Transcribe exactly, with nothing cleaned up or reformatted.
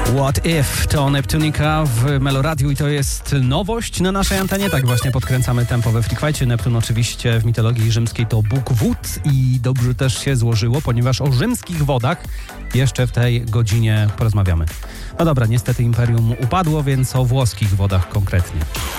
What If to Neptunika w Meloradiu i to jest nowość na naszej antenie. Tak właśnie podkręcamy tempo we Free Fightie. Neptun oczywiście w mitologii rzymskiej to bóg wód i dobrze też się złożyło, ponieważ o rzymskich wodach jeszcze w tej godzinie porozmawiamy. No dobra, niestety imperium upadło, więc o włoskich wodach konkretnie.